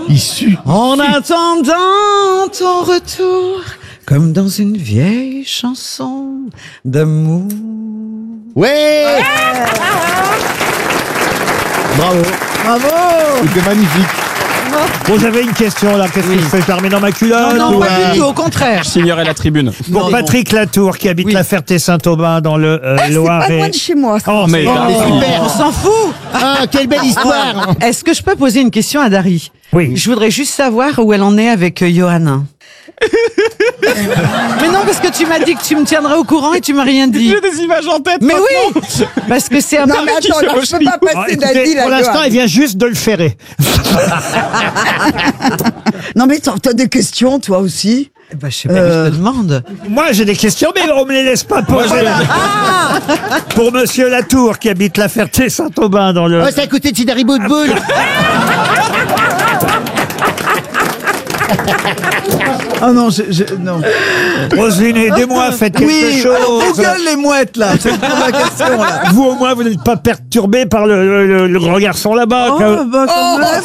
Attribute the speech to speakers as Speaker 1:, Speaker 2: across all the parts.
Speaker 1: Issu.
Speaker 2: En attendant ton retour, comme dans une vieille chanson d'amour.
Speaker 1: Ouais. Bravo.
Speaker 2: Bravo.
Speaker 1: C'était magnifique.
Speaker 3: Bon, j'avais une question là. Qu'est-ce que je fais? Je la remets dans ma culotte?
Speaker 2: Non, pas
Speaker 1: ouais.
Speaker 2: du tout, au contraire.
Speaker 4: Je signerai la tribune.
Speaker 3: Pour Patrick Latour, qui habite la Ferté-Saint-Aubin dans le
Speaker 5: C'est pas
Speaker 3: Loiret.
Speaker 5: loin de chez moi.
Speaker 3: Oh, mais
Speaker 2: On s'en fout.
Speaker 1: Ah, quelle belle histoire.
Speaker 2: Est-ce que je peux poser une question à Dari?
Speaker 3: oui.
Speaker 2: Je voudrais juste savoir où elle en est avec Johanna. Mais non, parce que tu m'as dit que tu me tiendrais au courant et tu m'as rien dit.
Speaker 4: J'ai des images en tête.
Speaker 2: Mais
Speaker 4: maintenant.
Speaker 2: oui, parce que c'est un
Speaker 5: Non, mais attends, là, je peux pas
Speaker 3: Oh,
Speaker 5: passer
Speaker 3: écoutez,
Speaker 5: d'Adi, là.
Speaker 3: pour l'instant,
Speaker 5: Johan.
Speaker 3: elle vient juste de le ferrer.
Speaker 5: Non, mais t'as des questions, toi aussi.
Speaker 2: Bah, je sais pas, je te demande.
Speaker 3: Moi, j'ai des questions, mais on me les laisse pas poser. Pour monsieur Latour, qui habite la Ferté-Saint-Aubin dans le...
Speaker 1: Oh, c'est à côté de Sidari Boudboul.
Speaker 6: Ah non, non.
Speaker 3: Roselyne, aidez-moi, faites quelque
Speaker 6: Oui, alors
Speaker 3: chose.
Speaker 6: Google les mouettes là, c'est pas ma question là.
Speaker 3: Vous, au moins, vous n'êtes pas perturbé par le grand garçon là-bas.
Speaker 6: Oh, bah, quand même.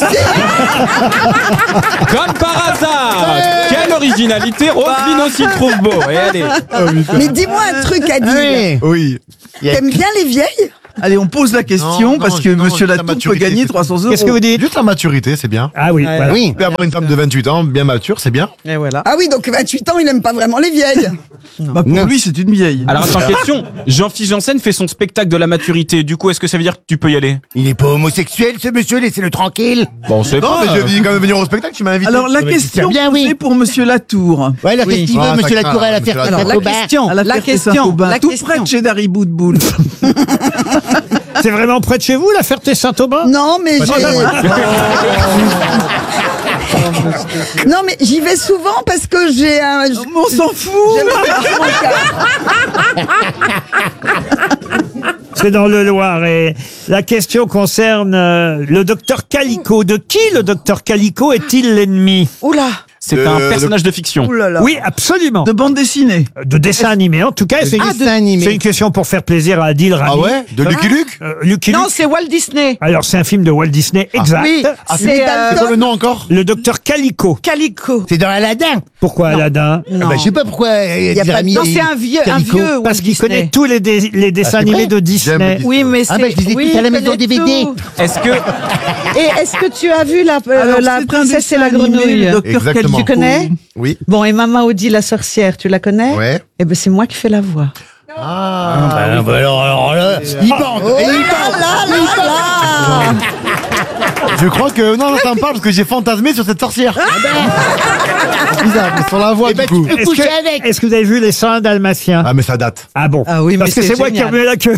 Speaker 4: Comme par hasard. Quelle originalité. Roselyne aussi le trouve beau. Et allez.
Speaker 5: Mais dis-moi un truc, Adi.
Speaker 1: Oui.
Speaker 5: T'aimes bien les vieilles?
Speaker 6: Allez, on pose la question
Speaker 7: Non,
Speaker 6: parce
Speaker 7: non,
Speaker 6: que
Speaker 7: non,
Speaker 6: monsieur
Speaker 7: juste la
Speaker 6: Latour peut
Speaker 7: maturité,
Speaker 6: gagner
Speaker 7: c'est
Speaker 6: 300 euros.
Speaker 3: Qu'est-ce que vous dites?
Speaker 7: Juste la maturité, c'est bien.
Speaker 3: Ah oui, voilà.
Speaker 1: Oui.
Speaker 7: Tu peux avoir une femme de 28 ans, bien mature, c'est bien.
Speaker 2: Et voilà.
Speaker 5: Ah oui, donc 28 ans, il aime pas vraiment les vieilles.
Speaker 6: Bah, pour lui, c'est une vieille.
Speaker 4: Alors attends, question. Jean-Philippe Janssen fait son spectacle de la maturité. Du coup, est-ce que ça veut dire que tu peux y aller?
Speaker 1: Il est pas homosexuel, ce monsieur, laissez-le tranquille.
Speaker 4: Bon, c'est
Speaker 7: Non, mais je dis quand même venir au spectacle, tu m'as invité.
Speaker 6: Alors, la question
Speaker 1: bien, oui.
Speaker 6: c'est pour monsieur Latour.
Speaker 1: Ouais, alors qu'est-ce qu'il veut,
Speaker 7: Ah,
Speaker 1: monsieur
Speaker 7: ça
Speaker 1: Latour, à la
Speaker 7: craint,
Speaker 1: faire
Speaker 7: monsieur
Speaker 2: Alors, la question,
Speaker 6: À la
Speaker 2: la
Speaker 6: Ferté
Speaker 2: question,
Speaker 6: Saint-Aubin,
Speaker 2: la
Speaker 6: tout
Speaker 2: question.
Speaker 6: près de chez Dari Boudboul.
Speaker 3: C'est vraiment près de chez vous, la Ferté-Saint-Aubin?
Speaker 5: Non, mais non, mais j'y vais souvent parce que j'ai un.
Speaker 6: On s'en fout.
Speaker 3: C'est dans le Loiret. La question concerne le docteur Calico. De qui le docteur Calico est-il l'ennemi?
Speaker 2: Oula.
Speaker 4: C'est un personnage de fiction.
Speaker 6: Ouh là là.
Speaker 3: Oui, absolument.
Speaker 6: De bande dessinée.
Speaker 3: De dessin animé, en tout cas. C'est
Speaker 1: dessin animé.
Speaker 3: c'est une question pour faire plaisir à Adil Rami.
Speaker 7: Ah ouais? De Lucky Luke?
Speaker 3: Lucky
Speaker 2: Non,
Speaker 3: Luke.
Speaker 2: c'est Walt Disney.
Speaker 3: Alors, c'est un film de Walt Disney, exact.
Speaker 2: Oui,
Speaker 7: Ah,
Speaker 2: c'est
Speaker 7: c'est quoi le nom encore?
Speaker 3: Le docteur Calico.
Speaker 2: Calico.
Speaker 1: C'est dans Aladdin.
Speaker 3: Pourquoi Aladdin?
Speaker 1: Ah bah, je sais pas pourquoi.
Speaker 5: Y a pas de-
Speaker 2: Non, c'est un vieux
Speaker 1: Calico.
Speaker 2: Walt
Speaker 3: Parce qu'il
Speaker 2: Disney.
Speaker 3: connaît tous les dessins
Speaker 1: c'est
Speaker 3: animés
Speaker 1: vrai
Speaker 3: de Disney.
Speaker 7: J'aime
Speaker 2: Oui, mais c'est.
Speaker 1: Ah bah, je les ai
Speaker 2: oui,
Speaker 1: tous à la
Speaker 2: il
Speaker 1: maison
Speaker 2: connaît
Speaker 1: DVD.
Speaker 2: tout.
Speaker 4: Est-ce que
Speaker 2: Et est-ce que tu as vu la
Speaker 6: Alors,
Speaker 2: la
Speaker 6: c'est un
Speaker 2: princesse et
Speaker 6: dessin
Speaker 2: la
Speaker 6: animé,
Speaker 2: grenouille?
Speaker 6: le docteur
Speaker 7: Exactement.
Speaker 6: Calico.
Speaker 2: Tu connais?
Speaker 7: Oui.
Speaker 2: Bon, et Maman Audie la sorcière, tu la connais?
Speaker 7: Ouais.
Speaker 2: Eh ben, c'est moi qui fais la voix.
Speaker 1: Ah, bah, alors là, il bande. Et il bande.
Speaker 7: Je crois que. Non, t'en parles parce que j'ai fantasmé sur cette sorcière. Bizarre, mais sur la voix,
Speaker 1: Eh ben,
Speaker 7: du coup.
Speaker 1: tu peux coucher avec.
Speaker 3: Est-ce que vous avez vu les 101 Dalmatiens?
Speaker 7: Ah, mais ça date.
Speaker 3: Ah bon?
Speaker 2: Ah oui, mais
Speaker 3: Parce que
Speaker 2: c'est
Speaker 3: c'est moi qui
Speaker 2: génial.
Speaker 3: remue la queue.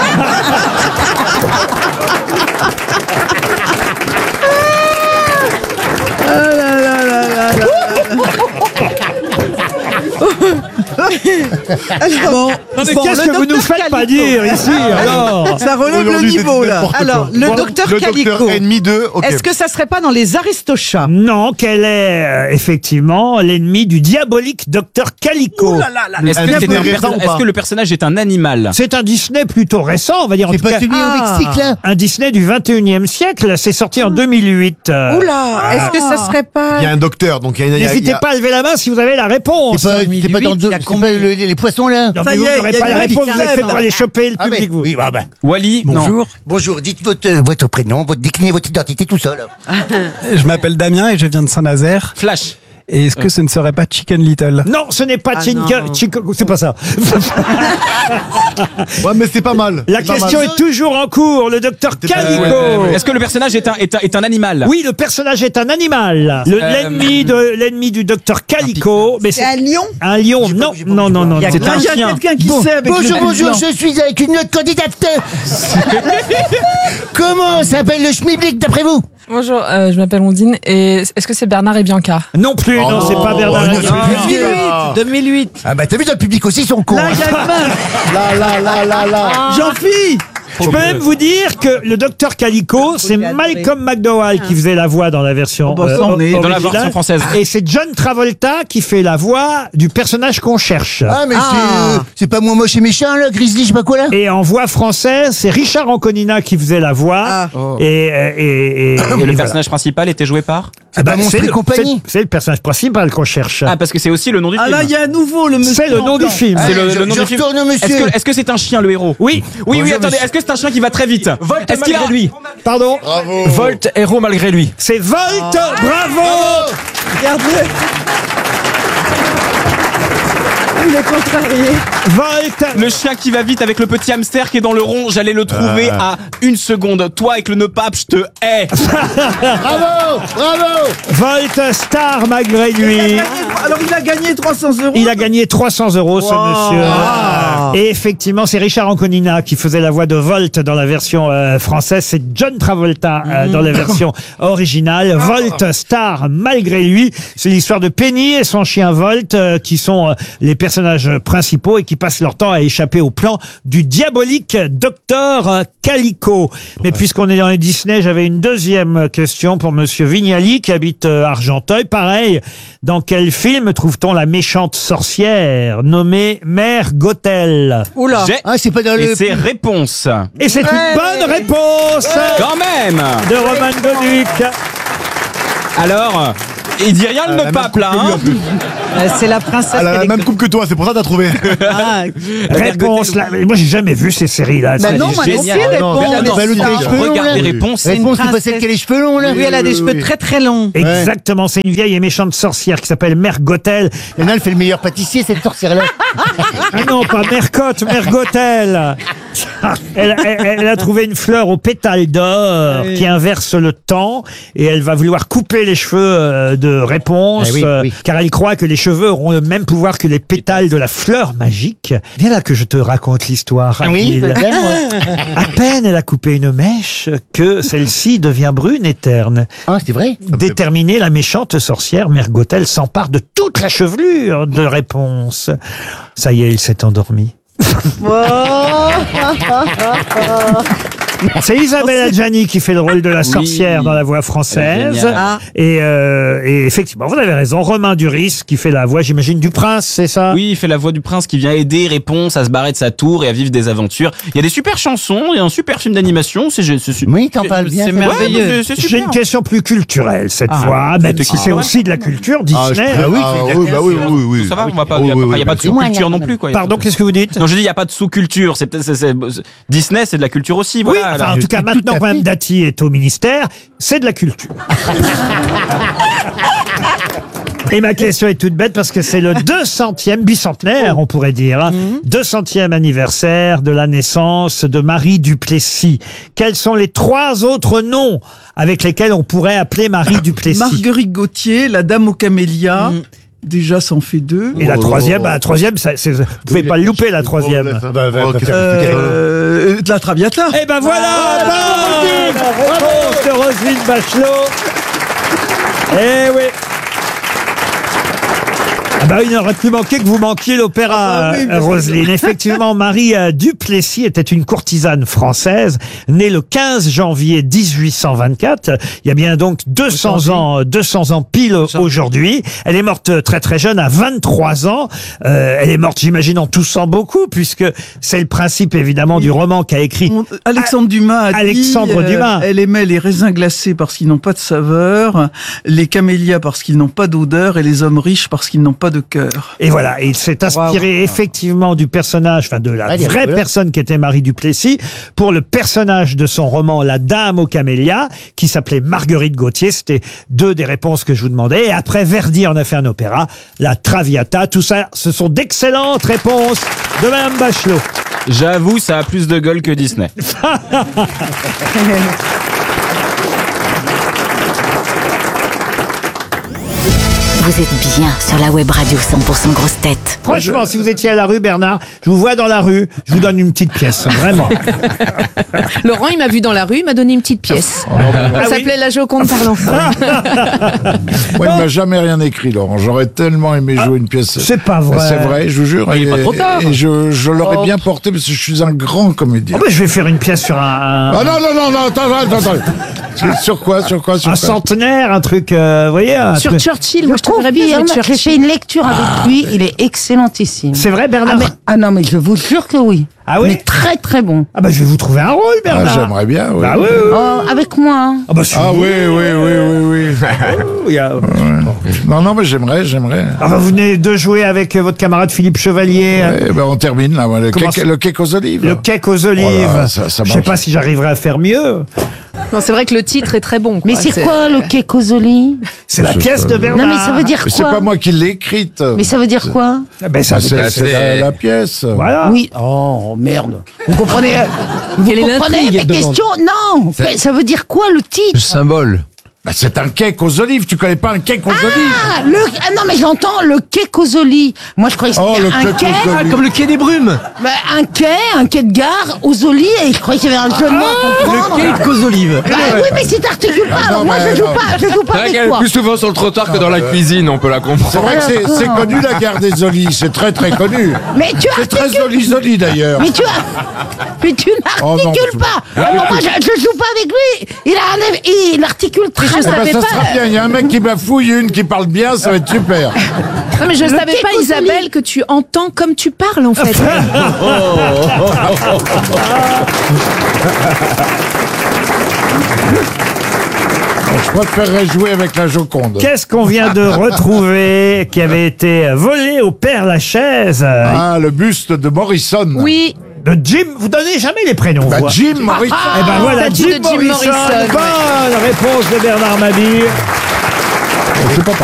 Speaker 6: Bon,
Speaker 3: Mais
Speaker 2: Bon,
Speaker 3: qu'est-ce
Speaker 2: le
Speaker 3: que vous nous
Speaker 2: docteur
Speaker 3: faites pas
Speaker 2: Calico.
Speaker 3: dire ici alors?
Speaker 6: ça relève le
Speaker 7: Aujourd'hui,
Speaker 6: niveau
Speaker 7: c'est
Speaker 6: là.
Speaker 7: n'importe
Speaker 2: Alors,
Speaker 7: quoi.
Speaker 2: le
Speaker 7: Bon,
Speaker 2: docteur
Speaker 7: le
Speaker 2: Calico.
Speaker 7: docteur ennemi de. Ok.
Speaker 2: Est-ce que ça serait pas dans les Aristochats?
Speaker 3: Non, qu'elle est effectivement l'ennemi du diabolique docteur Calico.
Speaker 4: est-ce que,
Speaker 7: Est-ce que c'est récent ou pas?
Speaker 4: est-ce que le personnage est un animal?
Speaker 3: C'est un Disney plutôt récent, on va dire en
Speaker 1: C'est
Speaker 3: tout cas.
Speaker 1: pas celui au Mexique, là.
Speaker 3: Un Disney du 21e siècle, c'est sorti en 2008.
Speaker 2: Oula, est-ce que ça serait pas...
Speaker 7: Il y a un docteur, donc il y a.
Speaker 3: N'hésitez pas à lever la main si vous avez la réponse.
Speaker 1: C'est pas dans
Speaker 2: 2008, il y a
Speaker 1: c'est pas les poissons, là.
Speaker 3: Non,
Speaker 6: Ça
Speaker 3: mais
Speaker 6: y
Speaker 3: vous
Speaker 6: est,
Speaker 3: n'aurez
Speaker 6: il y a
Speaker 3: pas la
Speaker 6: une
Speaker 3: réponse, vous êtes fait
Speaker 6: crème.
Speaker 3: pour aller choper le
Speaker 1: Ah,
Speaker 3: public, vous.
Speaker 1: oui, bah.
Speaker 4: Wally? Non.
Speaker 1: Bonjour, dites votre prénom, votre décliné, votre identité, tout ça, là.
Speaker 8: Je m'appelle Damien et je viens de Saint-Nazaire.
Speaker 4: Flash.
Speaker 8: Et est-ce que ce ne serait pas Chicken Little?
Speaker 3: Non, ce n'est pas
Speaker 2: non.
Speaker 3: c'est pas ça.
Speaker 7: Ouais, mais c'est pas mal.
Speaker 3: La
Speaker 7: C'est pas
Speaker 3: question
Speaker 7: mal.
Speaker 3: est toujours en cours, le docteur Calico.
Speaker 4: Est-ce que le personnage est un animal?
Speaker 3: Oui, le personnage est un animal. L'ennemi du docteur Calico. Mais
Speaker 5: C'est un lion.
Speaker 3: un lion. Non, non, non, non.
Speaker 2: Il y a
Speaker 3: non.
Speaker 2: que
Speaker 4: un
Speaker 6: Il y a
Speaker 4: chien.
Speaker 6: quelqu'un qui sait avec
Speaker 1: Bonjour,
Speaker 6: le
Speaker 1: bonjour,
Speaker 6: blanc.
Speaker 1: je suis avec une autre candidate. Comment s'appelle le schmilblick d'après vous?
Speaker 9: Bonjour, je m'appelle Ondine et est-ce que c'est Bernard et Bianca?
Speaker 3: Non plus, non, c'est pas Bernard.
Speaker 1: Oh, non,
Speaker 3: Lavilliers.
Speaker 1: c'est
Speaker 2: 2008.
Speaker 1: Ah bah t'as vu, dans le public aussi, ils sont cons.
Speaker 6: Là, il y a une main.
Speaker 7: Là.
Speaker 6: Jean-Philippe.
Speaker 3: Je peux même vous dire que le docteur Calico, c'est Malcolm McDowell qui faisait la voix dans la version
Speaker 6: Oh, bah, ça, on est
Speaker 4: dans la
Speaker 3: originale.
Speaker 4: version française.
Speaker 3: Et c'est John Travolta qui fait la voix du personnage qu'on cherche.
Speaker 1: Ah, mais c'est pas moi moche et méchant, là, Grizzly, je sais pas quoi, là.
Speaker 3: Et en voix française, c'est Richard Anconina qui faisait la voix.
Speaker 4: Oh.
Speaker 3: Et
Speaker 4: Et le
Speaker 3: voilà.
Speaker 4: personnage principal était joué par
Speaker 3: Ah bah,
Speaker 1: pas Monstre
Speaker 3: c'est
Speaker 1: et
Speaker 3: le-
Speaker 1: compagnie.
Speaker 3: c'est le personnage principal qu'on cherche.
Speaker 4: Ah, parce que c'est aussi le nom du
Speaker 6: Ah
Speaker 4: film.
Speaker 6: là, il y a à nouveau le monsieur.
Speaker 3: C'est le nom du film.
Speaker 4: C'est
Speaker 1: je
Speaker 4: le nom du film.
Speaker 1: retourne, monsieur.
Speaker 4: Est-ce que c'est un chien, le héros?
Speaker 3: Oui.
Speaker 4: Oui,
Speaker 1: Bonjour,
Speaker 4: attendez,
Speaker 1: monsieur.
Speaker 4: est-ce que c'est un chien qui va très vite?
Speaker 10: Volt
Speaker 4: Est-ce qu'il a-
Speaker 10: malgré lui.
Speaker 3: Pardon.
Speaker 10: Volt, héros malgré lui.
Speaker 3: C'est Volt. Bravo.
Speaker 2: Regarde-le. Il est contrarié.
Speaker 3: Volt.
Speaker 4: Le chien qui va vite avec le petit hamster qui est dans le rond, j'allais le trouver à 1 seconde. Toi, avec le nœud pape, je te hais.
Speaker 1: Bravo, bravo.
Speaker 3: Volt star malgré lui.
Speaker 6: Alors, il a gagné 300 €.
Speaker 3: Il a gagné 300 € ce
Speaker 6: Wow.
Speaker 3: monsieur. Et effectivement, c'est Richard Anconina qui faisait la voix de Volt dans la version française. C'est John Travolta dans la version originale. Volt star malgré lui. C'est l'histoire de Penny et son chien Volt qui sont les personnages principaux et qui passent leur temps à échapper au plan du diabolique docteur Calico. Mais puisqu'on est dans les Disney, j'avais une deuxième question pour monsieur Vignali qui habite Argenteuil. Pareil, dans quel film trouve-t-on la méchante sorcière nommée Mère Gothel?
Speaker 2: Oula.
Speaker 4: J'ai-
Speaker 1: Ah, c'est pas dans
Speaker 4: Et
Speaker 1: le...
Speaker 4: c'est réponse.
Speaker 3: Et c'est une bonne réponse
Speaker 4: Quand même.
Speaker 3: de Roman Goduc.
Speaker 4: Alors, il dit rien le nœud pape là, hein?
Speaker 2: C'est la princesse.
Speaker 7: Elle a
Speaker 2: qui
Speaker 7: la
Speaker 2: est
Speaker 7: même coupe que toi, c'est pour ça que t'as trouvé.
Speaker 2: Ah,
Speaker 3: Réponse là. Mais moi, j'ai jamais vu ces séries-là.
Speaker 2: bah non, moi non
Speaker 4: génial.
Speaker 2: plus, réponse.
Speaker 1: non,
Speaker 2: Mais
Speaker 1: bah, le
Speaker 2: ça.
Speaker 1: téléphone. cheveux longs,
Speaker 4: Regarde
Speaker 1: là.
Speaker 4: les réponses.
Speaker 2: C'est une
Speaker 1: Réponse, c'est pas
Speaker 2: princesse.
Speaker 1: celle qui a les cheveux longs, là.
Speaker 2: Oui, elle a des cheveux très très longs.
Speaker 3: Exactement, c'est une vieille et méchante sorcière qui s'appelle Mère Gothel.
Speaker 1: Il y en a, elle fait le meilleur pâtissier, cette sorcière-là.
Speaker 3: Ah non, pas Mère Cotte, Mère Gothel. Elle a trouvé une fleur aux pétales d'or qui inverse le temps et elle va vouloir couper les cheveux de Réponse
Speaker 1: Ah oui, oui.
Speaker 3: car elle croit que les cheveux auront le même pouvoir que les pétales de la fleur magique. Viens là que je te raconte l'histoire.
Speaker 1: Oui,
Speaker 3: Achille.
Speaker 1: peut-être, moi.
Speaker 3: À peine elle a coupé une mèche que celle-ci devient brune et terne.
Speaker 1: Ah, c'est vrai.
Speaker 3: Déterminée, la méchante sorcière Mère Gothel s'empare de toute la chevelure de Réponse. Ça y est, il s'est endormi. C'est Isabelle Adjani qui fait le rôle de la sorcière dans la voix française.
Speaker 4: Génial.
Speaker 3: Et effectivement, vous avez raison. Romain Duris qui fait la voix, j'imagine, du prince, c'est ça?
Speaker 4: Oui, il fait la voix du prince qui vient aider Réponse à se barrer de sa tour et à vivre des aventures. Il y a des super chansons, il y a un super film d'animation.
Speaker 1: Oui, t'en parles bien.
Speaker 4: C'est
Speaker 1: ça.
Speaker 4: merveilleux. C'est
Speaker 3: J'ai
Speaker 4: super.
Speaker 3: une question plus culturelle cette
Speaker 4: Ah,
Speaker 3: fois, même si c'est
Speaker 4: ouais.
Speaker 3: aussi de la culture Disney.
Speaker 7: oui, bah oui.
Speaker 4: Ça va, on va pas.
Speaker 7: Oui,
Speaker 4: Il
Speaker 7: oui,
Speaker 4: n'y a pas de sous-culture non plus, quoi.
Speaker 3: Pardon, qu'est-ce que vous dites?
Speaker 4: Non, je dis, il n'y a pas de sous-culture. C'est peut-être, Disney, c'est de la culture aussi,
Speaker 3: Oui,
Speaker 4: voilà.
Speaker 3: enfin, en tout cas, maintenant que Mme Dati est au ministère, c'est de la culture. Et ma question est toute bête parce que c'est le 200e, bicentenaire, on pourrait dire, hein, 200e anniversaire de la naissance de Marie Duplessis. Quels sont les 3 autres noms avec lesquels on pourrait appeler Marie Duplessis?
Speaker 6: Marguerite Gauthier, la dame aux camélias. Déjà, ça en fait 2.
Speaker 3: Et la troisième, vous pouvez pas le louper, la troisième.
Speaker 6: De la Traviata.
Speaker 3: Eh ben voilà, bonne réponse de Roselyne Bachelot. Eh oui. Ah bah, il n'aurait plus manqué que vous manquiez l'opéra,
Speaker 6: Ah oui, mais
Speaker 3: Roselyne. Effectivement, Marie Duplessis était une courtisane française, née le 15 janvier 1824. Il y a bien donc 200 ans pile aujourd'hui. Elle est morte très très jeune, à 23 ans. Elle est morte, j'imagine, en toussant beaucoup, puisque c'est le principe évidemment du roman qu'a écrit
Speaker 6: Alexandre Dumas a
Speaker 3: Alexandre
Speaker 6: dit,
Speaker 3: Dumas.
Speaker 6: Elle aimait les raisins glacés parce qu'ils n'ont pas de saveur, les camélias parce qu'ils n'ont pas d'odeur et les hommes riches parce qu'ils n'ont pas de cœur.
Speaker 3: Et voilà, et il s'est inspiré effectivement du personnage, enfin de la vraie personne qui était Marie Duplessis, pour le personnage de son roman La Dame aux Camélias, qui s'appelait Marguerite Gauthier. C'était 2 des réponses que je vous demandais. Et après Verdi en a fait un opéra, La Traviata. Tout ça, ce sont d'excellentes réponses de Mme Bachelot.
Speaker 4: J'avoue, ça a plus de gueule que Disney.
Speaker 11: Vous êtes bien sur la web radio 100% grosses têtes.
Speaker 3: Franchement, si vous étiez à la rue, Bernard, je vous vois dans la rue, je vous donne une petite pièce, vraiment.
Speaker 12: Laurent, il m'a vu dans la rue, il m'a donné une petite pièce. Ça s'appelait La Joconde par l'enfant.
Speaker 13: Moi, il m'a jamais rien écrit, Laurent. J'aurais tellement aimé jouer une pièce.
Speaker 3: C'est pas vrai.
Speaker 13: C'est vrai, je vous jure.
Speaker 10: Il est pas trop tard.
Speaker 13: Et je l'aurais bien porté parce que je suis un grand comédien.
Speaker 3: Oh, bah, je vais faire une pièce sur un...
Speaker 13: Ah non, attends. Sur quoi
Speaker 3: Un centenaire, un truc, vous voyez
Speaker 12: Sur
Speaker 3: truc...
Speaker 12: Churchill, moi je trouverais bien avec
Speaker 5: J'ai
Speaker 12: Churchill.
Speaker 5: fait une lecture avec lui, il est excellentissime.
Speaker 3: C'est vrai, Bernard?
Speaker 5: Non, mais je vous jure que oui.
Speaker 3: Ah oui?
Speaker 5: Mais très très bon.
Speaker 3: Ah bah je vais vous trouver un rôle, Bernard.
Speaker 13: J'aimerais bien, oui.
Speaker 3: Bah oui.
Speaker 5: Oh, avec moi. Hein.
Speaker 3: Ah bah si vous voulez.
Speaker 13: Oui.
Speaker 3: Il y a-
Speaker 13: Non, mais j'aimerais.
Speaker 3: Ah bah, vous venez de jouer avec votre camarade Philippe Chevalier.
Speaker 13: Eh ben, on termine là, le
Speaker 3: Comment
Speaker 13: cake aux olives.
Speaker 3: Le cake aux olives.
Speaker 13: Voilà, ça
Speaker 3: Je sais
Speaker 13: marche.
Speaker 3: pas si j'arriverai à faire mieux.
Speaker 12: Non, c'est vrai que le titre est très bon. Quoi.
Speaker 5: Mais c'est quoi le quai Cosoli?
Speaker 3: C'est la pièce de Bernard.
Speaker 5: Non, mais ça veut dire
Speaker 13: Mais c'est
Speaker 5: quoi?
Speaker 13: pas moi qui l'ai écrite.
Speaker 5: Mais ça veut dire quoi?
Speaker 3: Ah ben, ça,
Speaker 13: C'est la pièce.
Speaker 3: Voilà.
Speaker 5: Oui. Oh, merde. Vous comprenez?
Speaker 12: Quelle est
Speaker 5: Vous comprenez
Speaker 12: l'intrigue
Speaker 5: mes questions? Non. Ça veut dire quoi le titre?
Speaker 10: Symbole.
Speaker 13: Bah, c'est un cake aux olives. Tu connais pas un cake aux olives?
Speaker 5: Non, mais j'entends le quai Cosoli. Moi, je croyais que c'était
Speaker 13: le
Speaker 5: un
Speaker 13: cake
Speaker 5: quai.
Speaker 13: aux olives.
Speaker 10: Comme le quai des brumes.
Speaker 5: Bah, un quai de gare aux olives. Et je croyais qu'il y avait un jeu de mots à comprendre.
Speaker 10: Le quai aux olives.
Speaker 5: Bah, oui, mais si t'articules pas, alors
Speaker 13: non,
Speaker 5: moi,
Speaker 13: mais
Speaker 5: je joue
Speaker 13: non.
Speaker 5: pas avec toi.
Speaker 10: Plus souvent sur le trottoir que dans la cuisine, on peut la
Speaker 13: C'est
Speaker 10: comprendre.
Speaker 13: vrai que c'est connu la gare des Olives, c'est très connu.
Speaker 5: Mais tu
Speaker 13: C'est très Oli d'ailleurs.
Speaker 5: Mais tu n'articules pas. Alors moi, je joue pas avec lui. Il articule très
Speaker 12: je
Speaker 5: bien.
Speaker 12: savais
Speaker 13: Ça
Speaker 12: pas.
Speaker 13: sera bien, il y a un mec qui bafouille, une qui parle bien, ça va être super.
Speaker 12: Non, mais je savais
Speaker 5: quai
Speaker 12: pas,
Speaker 5: Cosoli.
Speaker 12: Isabelle, que tu entends comme tu parles en fait.
Speaker 13: Je préférerais jouer avec la Joconde.
Speaker 3: Qu'est-ce qu'on vient de retrouver qui avait été volé au Père Lachaise
Speaker 13: Ah, le buste de Morrison.
Speaker 12: Oui.
Speaker 3: de Jim. Vous donnez jamais les prénoms.
Speaker 13: Bah,
Speaker 3: vous.
Speaker 13: Jim Morrison.
Speaker 3: Eh ben voilà,
Speaker 12: Statue
Speaker 3: Jim
Speaker 12: de Jim
Speaker 3: Morrison.
Speaker 12: Morrison.
Speaker 3: Bonne réponse de Bernard Mabille.
Speaker 13: C'est pas